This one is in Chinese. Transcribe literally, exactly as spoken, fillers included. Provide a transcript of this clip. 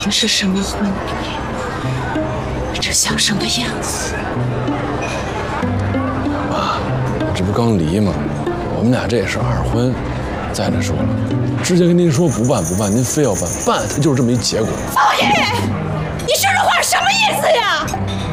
这是什么婚礼？这像什么样子？ 妈，这不刚离吗？我们俩这也是二婚。再者说了，之前跟您说不办不办，您非要办，办它就是这么一结果。 方毅，你说这话什么意思呀？